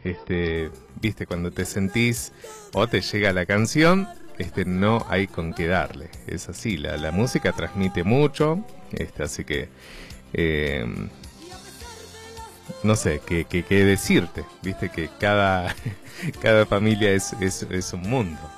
viste, cuando te sentís o te llega la canción, no hay con qué darle. Es así, la música transmite mucho, así que no sé qué decirte, viste que cada familia es un mundo.